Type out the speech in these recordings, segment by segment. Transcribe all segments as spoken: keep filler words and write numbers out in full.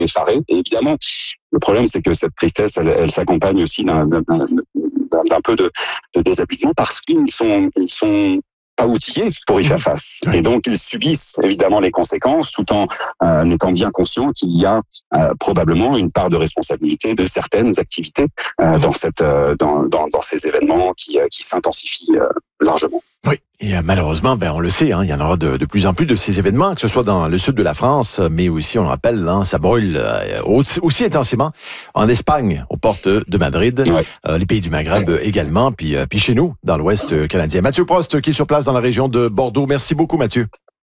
effarés. Et évidemment, le problème, c'est que cette tristesse, elle, elle s'accompagne aussi d'un, d'un, d'un, d'un peu de, de déshabillement parce qu'ils sont, ils sont pas outillés pour y faire face. Et donc, ils subissent évidemment les conséquences tout en euh, étant bien conscients qu'il y a euh, probablement une part de responsabilité de certaines activités euh, dans, cette, euh, dans, dans, dans ces événements qui, euh, qui s'intensifient euh, largement. Oui, et euh, malheureusement, ben on le sait, hein, il y en aura de, de plus en plus de ces événements, que ce soit dans le sud de la France, mais aussi, on le rappelle, hein, ça brûle euh, aussi, aussi intensément en Espagne, aux portes de Madrid, ouais. euh, les pays du Maghreb ouais. également, puis, euh, puis chez nous, dans l'Ouest canadien. Mathieu Prost, qui est sur place dans la région de Bordeaux. Merci beaucoup, Mathieu.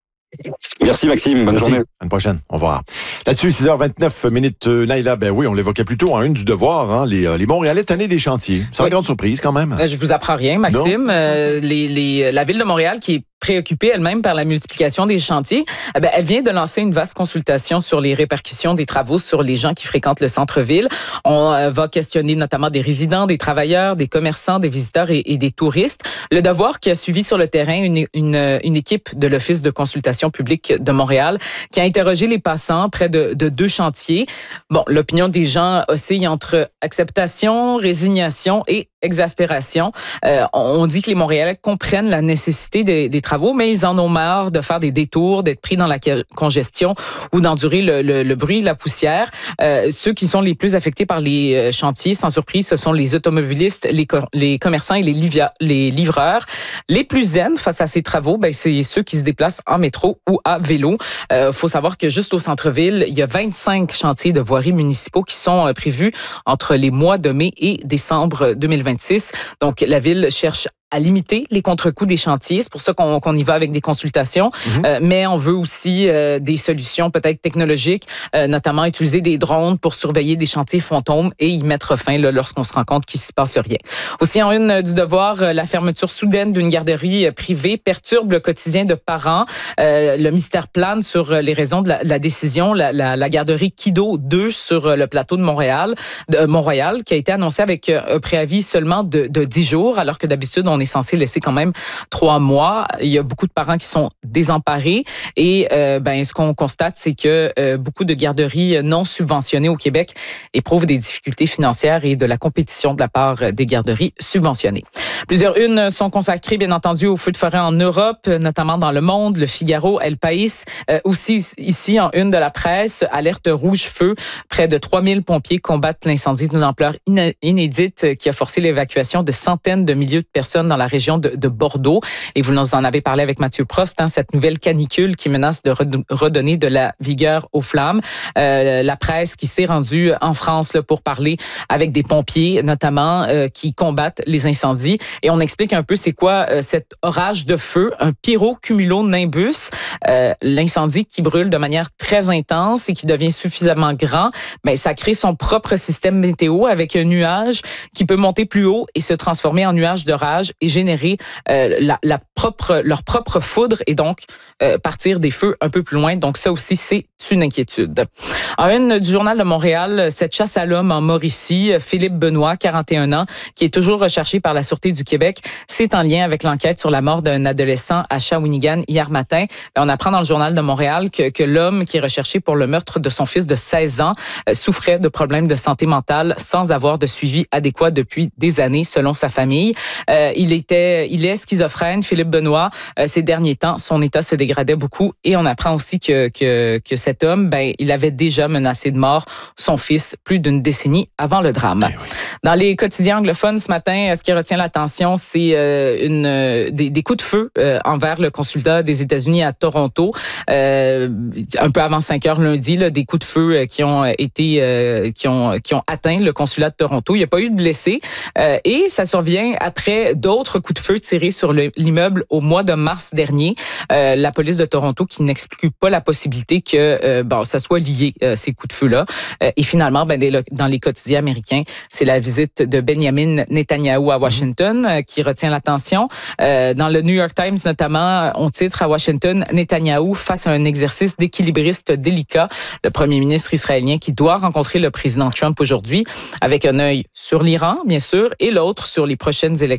Merci Maxime, bonne Merci. journée. À une prochaine, au revoir. Là-dessus, six heures vingt-neuf minutes, Naïla, ben oui, on l'évoquait plus tôt en une du devoir, hein, les, les Montréalais tannés des chantiers. Sans oui. grande surprise quand même. Je vous apprends rien, Maxime. Euh, les, les, la Ville de Montréal qui est préoccupée elle-même par la multiplication des chantiers, eh bien, elle vient de lancer une vaste consultation sur les répercussions des travaux sur les gens qui fréquentent le centre-ville. On euh, va questionner notamment des résidents, des travailleurs, des commerçants, des visiteurs et, et des touristes. Le devoir qui a suivi sur le terrain une, une, une équipe de l'Office de consultation publique de Montréal qui a interrogé les passants près de, de deux chantiers. Bon, l'opinion des gens oscille entre acceptation, résignation et exaspération. Euh, on dit que les Montréalais comprennent la nécessité des, des travaux, mais ils en ont marre de faire des détours, d'être pris dans la congestion ou d'endurer le, le, le bruit, la poussière. Euh, ceux qui sont les plus affectés par les chantiers, sans surprise, ce sont les automobilistes, les, co- les commerçants et les, livia- les livreurs. Les plus zen face à ces travaux, ben, c'est ceux qui se déplacent en métro ou à vélo. Il euh, faut savoir que juste au centre-ville, il y a vingt-cinq chantiers de voirie municipaux qui sont euh, prévus entre les mois de mai et décembre deux mille vingt-six. Donc, la Ville cherche à limiter les contre-coups des chantiers. C'est pour ça qu'on, qu'on y va avec des consultations. Mm-hmm. Euh, mais on veut aussi euh, des solutions peut-être technologiques, euh, notamment utiliser des drones pour surveiller des chantiers fantômes et y mettre fin là, lorsqu'on se rend compte qu'il ne se passe rien. Aussi, en une du devoir, euh, la fermeture soudaine d'une garderie privée perturbe le quotidien de parents. Euh, le mystère plane sur les raisons de la, la décision. La, la, la garderie Kido deux sur le plateau de Montréal, de Mont-Royal, qui a été annoncée avec un préavis seulement de, de dix jours, alors que d'habitude, on est censé laisser quand même trois mois. Il y a beaucoup de parents qui sont désemparés et euh, ben ce qu'on constate, c'est que euh, beaucoup de garderies non subventionnées au Québec éprouvent des difficultés financières et de la compétition de la part des garderies subventionnées. Plusieurs unes sont consacrées, bien entendu, aux feux de forêt en Europe, notamment dans Le Monde, Le Figaro, El País. Euh, aussi, ici, en une de la presse, alerte rouge-feu. Près de trois mille pompiers combattent l'incendie d'une ampleur inédite qui a forcé l'évacuation de centaines de milliers de personnes dans la région de, de Bordeaux. Et vous nous en avez parlé avec Mathieu Prost, hein, cette nouvelle canicule qui menace de redonner de la vigueur aux flammes. Euh, la presse qui s'est rendue en France là, pour parler avec des pompiers, notamment, euh, qui combattent les incendies. Et on explique un peu c'est quoi euh, cet orage de feu, un pyrocumulonimbus, euh, l'incendie qui brûle de manière très intense et qui devient suffisamment grand. Ben, ça crée son propre système météo avec un nuage qui peut monter plus haut et se transformer en nuage d'orage et générer euh, la, la propre, leur propre foudre et donc euh, partir des feux un peu plus loin. Donc ça aussi, c'est une inquiétude. En une du Journal de Montréal, cette chasse à l'homme en Mauricie, Philippe Benoît, quarante et un ans, qui est toujours recherché par la Sûreté du Québec, c'est en lien avec l'enquête sur la mort d'un adolescent à Shawinigan hier matin. On apprend dans le Journal de Montréal que, que l'homme qui est recherché pour le meurtre de son fils de seize ans euh, souffrait de problèmes de santé mentale sans avoir de suivi adéquat depuis des années, selon sa famille. Euh, il était, il est schizophrène, Philippe Benoît. Euh, ces derniers temps, son état se dégradait beaucoup et on apprend aussi que, que, que cet homme, ben, il avait déjà menacé de mort son fils plus d'une décennie avant le drame. Eh oui. Dans les quotidiens anglophones ce matin, ce qui retient l'attention, c'est euh, une, des, des coups de feu euh, envers le consulat des États-Unis à Toronto. Euh, un peu avant cinq heures lundi, là, des coups de feu qui ont été, euh, qui ont, qui ont atteint le consulat de Toronto. Il n'y a pas eu de blessés euh, et ça survient après d'autres coups de feu tirés sur le, l'immeuble au mois de mars dernier. Euh, la police de Toronto qui n'exclut pas la possibilité que euh, bon, ça soit lié, euh, ces coups de feu-là. Euh, et finalement, ben, des, dans les quotidiens américains, c'est la visite de Benjamin Netanyahu à Washington euh, qui retient l'attention. Euh, dans le New York Times, notamment, on titre à Washington, Netanyahu face à un exercice d'équilibriste délicat. Le premier ministre israélien qui doit rencontrer le président Trump aujourd'hui avec un œil sur l'Iran, bien sûr, et l'autre sur les prochaines élections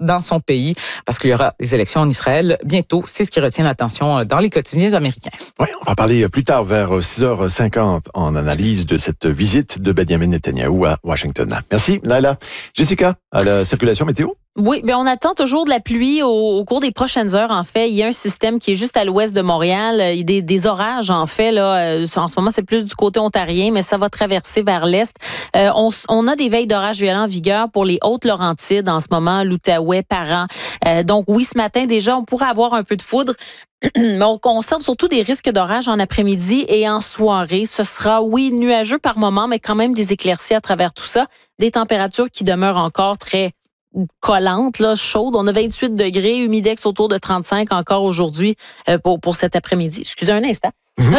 dans son pays parce qu'il y aura des élections en Israël bientôt. C'est ce qui retient l'attention dans les quotidiens américains. Oui, on va parler plus tard vers six heures cinquante en analyse de cette visite de Benjamin Netanyahou à Washington. Merci, Laila. Jessica, à la circulation météo? Oui, bien on attend toujours de la pluie au, au cours des prochaines heures. En fait, il y a un système qui est juste à l'ouest de Montréal. Il y a des, des orages, en fait. Là, en ce moment, c'est plus du côté ontarien, mais ça va traverser vers l'est. Euh, on, on a des veilles d'orages violents en vigueur pour les Hautes-Laurentides en ce moment, l'Outaouais, Parent. Euh, donc oui, ce matin, déjà, on pourrait avoir un peu de foudre. Mais on conserve surtout des risques d'orage en après-midi et en soirée. Ce sera, oui, nuageux par moment, mais quand même des éclaircies à travers tout ça. Des températures qui demeurent encore très collantes, là, chaudes. On a vingt-huit degrés, humidex autour de trente-cinq encore aujourd'hui euh, pour, pour cet après-midi. Excusez un instant.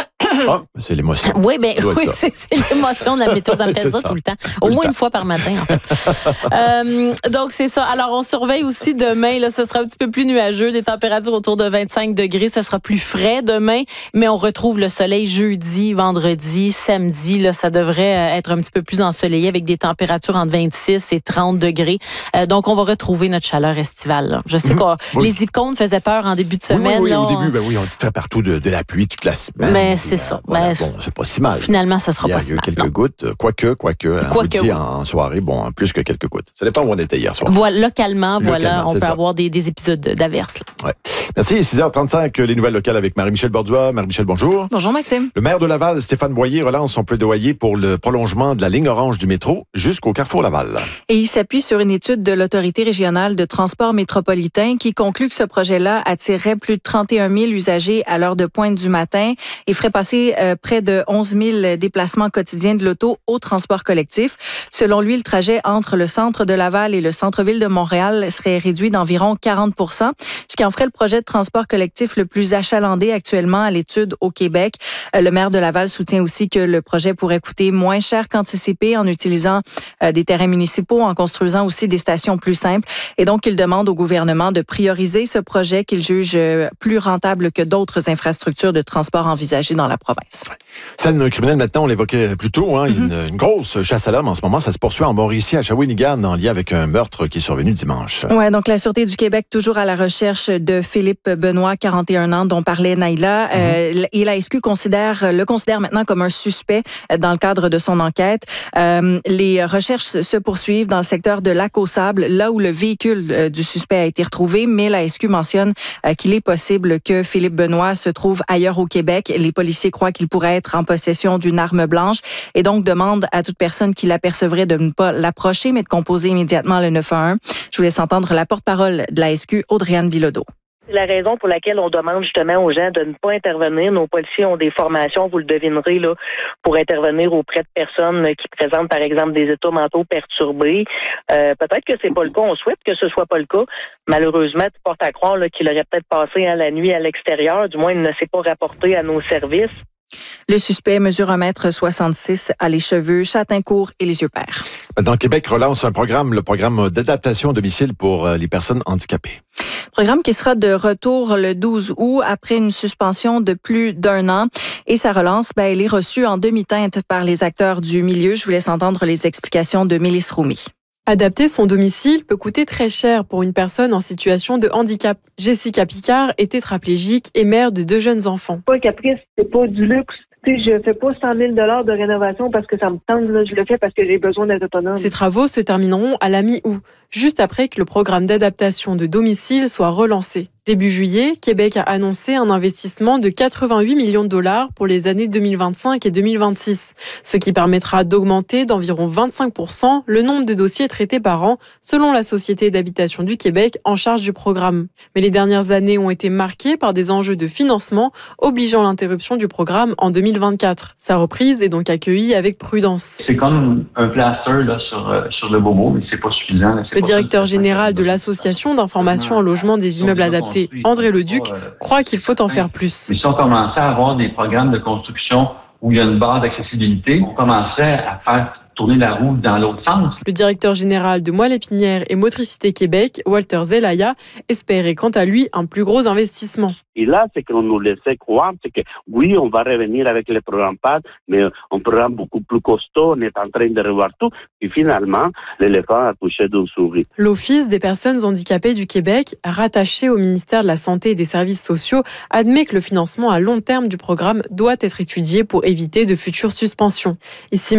Ah, c'est l'émotion. Oui, ben, oui c'est, c'est l'émotion de la météo. Ça me fait ça, ça tout le temps. Au moins une fois par matin, en fait. euh, donc, c'est ça. Alors, on surveille aussi demain. Là, ce sera un petit peu plus nuageux. Des températures autour de vingt-cinq degrés. Ce sera plus frais demain. Mais on retrouve le soleil jeudi, vendredi, samedi. Là, ça devrait être un petit peu plus ensoleillé avec des températures entre vingt-six et trente degrés. Euh, donc, on va retrouver notre chaleur estivale. Là. Je sais mm-hmm. que oui. les icônes faisaient peur en début de semaine. Oui, oui, oui là, au début, on... ben oui, on dit très partout de, de la pluie toute la semaine. Mais c'est ça. Euh, voilà, ben, bon, c'est pas si mal. Finalement, ce sera il y a, pas si mal. Il y a eu quelques non. gouttes, quoique, quoique, Quoi on dit oui. en soirée, bon, plus que quelques gouttes. Ça dépend où on était hier soir. Voilà, localement, localement voilà, on peut ça. avoir des, des épisodes d'averses. Ouais. Merci, six heures trente-cinq, les nouvelles locales avec Marie-Michel Borduas. Marie-Michel, bonjour. Bonjour, Maxime. Le maire de Laval, Stéphane Boyer, relance son plaidoyer pour le prolongement de la ligne orange du métro jusqu'au carrefour Laval. Et il s'appuie sur une étude de l'Autorité régionale de transport métropolitain qui conclut que ce projet-là attirerait plus de trente et un mille usagers à l'heure de pointe du matin et ferait passer euh, près de onze mille déplacements quotidiens de l'auto au transport collectif. Selon lui, le trajet entre le centre de Laval et le centre-ville de Montréal serait réduit d'environ quarante pour cent, ce qui en ferait le projet de transport collectif le plus achalandé actuellement à l'étude au Québec. Le maire de Laval soutient aussi que le projet pourrait coûter moins cher qu'anticipé en utilisant euh, des terrains municipaux, en construisant aussi des stations plus simples. Et donc, il demande au gouvernement de prioriser ce projet qu'il juge plus rentable que d'autres infrastructures de transport envisagées dans la province. Scène criminelle, maintenant, on l'évoquait plus tôt, hein, mm-hmm. une, une grosse chasse à l'homme en ce moment. Ça se poursuit en Mauricie, à Shawinigan, en lien avec un meurtre qui est survenu dimanche. Oui, donc la Sûreté du Québec, toujours à la recherche de Philippe Benoît, quarante et un ans, dont parlait Naïla. Mm-hmm. Euh, et la S Q considère, le considère maintenant comme un suspect dans le cadre de son enquête. Euh, les recherches se poursuivent dans le secteur de Lac-aux-Sables, là où le véhicule du suspect a été retrouvé, mais la S Q mentionne euh, qu'il est possible que Philippe Benoît se trouve ailleurs au Québec. Les policiers croient qu'il pourrait être en possession d'une arme blanche et donc demandent à toute personne qui l'apercevrait de ne pas l'approcher, mais de composer immédiatement le neuf un un. Je vous laisse entendre la porte-parole de la S Q, Audrey-Anne Bilodeau. C'est la raison pour laquelle on demande justement aux gens de ne pas intervenir. Nos policiers ont des formations, vous le devinerez, là, pour intervenir auprès de personnes qui présentent, par exemple, des états mentaux perturbés. Euh, peut-être que c'est pas le cas. On souhaite que ce soit pas le cas. Malheureusement, tu portes à croire là, qu'il aurait peut-être passé hein, la nuit à l'extérieur. Du moins, il ne s'est pas rapporté à nos services. Le suspect mesure un mètre soixante-six, a les cheveux châtain court et les yeux pairs. Dans le Québec, relance un programme, le programme d'adaptation à domicile pour les personnes handicapées. Programme qui sera de retour le douze août après une suspension de plus d'un an. Et sa relance, ben, elle est reçue en demi-teinte par les acteurs du milieu. Je vous laisse entendre les explications de Mélisse Roumi. Adapter son domicile peut coûter très cher pour une personne en situation de handicap. Jessica Picard est tétraplégique et mère de deux jeunes enfants. Pas caprice, c'est pas du luxe. Tu sais, je fais pas cent mille dollars de rénovation parce que ça me tente, là. Je le fais parce que j'ai besoin d'être autonome. Ces travaux se termineront à la mi-août, juste après que le programme d'adaptation de domicile soit relancé. Début juillet, Québec a annoncé un investissement de quatre-vingt-huit millions de dollars pour les années deux mille vingt-cinq et deux mille vingt-six, ce qui permettra d'augmenter d'environ vingt-cinq pour cent le nombre de dossiers traités par an, selon la Société d'habitation du Québec en charge du programme. Mais les dernières années ont été marquées par des enjeux de financement, obligeant l'interruption du programme en deux mille vingt-quatre. Sa reprise est donc accueillie avec prudence. C'est comme un plaster là, sur, euh, sur le bobo, mais c'est pas suffisant. Là, c'est le pas directeur ça, général de l'Association d'information en logement des immeubles adaptés, André Leduc, croit qu'il faut en faire plus. Mais si on commençait à avoir des programmes de construction où il y a une barre d'accessibilité, on commencerait à faire tourner la roue dans l'autre sens. Le directeur général de Moelle Épinière et Motricité Québec, Walter Zelaya, espérait quant à lui un plus gros investissement. Et là, c'est qu'on nous laissait croire, c'est que oui, on va revenir avec le programme P A D, mais un programme beaucoup plus costaud, on est en train de revoir tout. Et finalement, l'éléphant a couché d'une souris. L'Office des personnes handicapées du Québec, rattaché au ministère de la Santé et des Services sociaux, admet que le financement à long terme du programme doit être étudié pour éviter de futures suspensions. Ici,